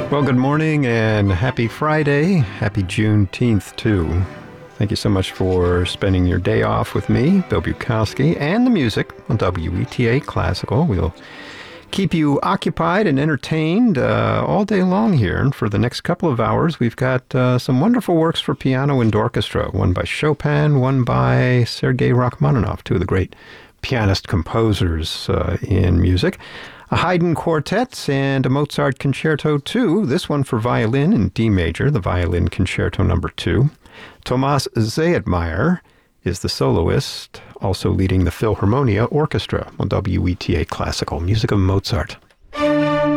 Well, good morning and happy Friday. Happy Juneteenth, too. Thank you so much for spending your day off with me, Bill Bukowski, and the music on WETA Classical. We'll keep you occupied and entertained all day long here. And for the next couple of hours, we've got some wonderful works for piano and orchestra, one by Chopin, one by Sergei Rachmaninoff, two of the great pianist-composers in music. A Haydn quartet and a Mozart concerto too. This one for violin in D major, the Violin Concerto No. 2. Thomas Zayedmeyer is the soloist, also leading the Philharmonia Orchestra on WETA Classical, music of Mozart.